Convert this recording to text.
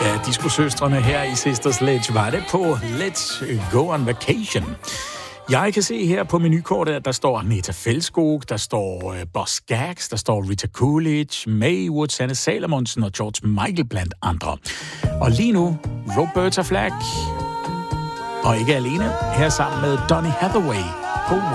Ja, Disco-søstrene her i Sisters Sledge var det på Let's Go on Vacation. Jeg kan se her på menukortet, at der står Neta Fællskog, der står Boss Gags, der står Rita Coolidge, Maywood, Sanne Salomonsen og George Michael blandt andre. Og lige nu, Roberta Flack, og ikke alene, her sammen med Donny Hathaway på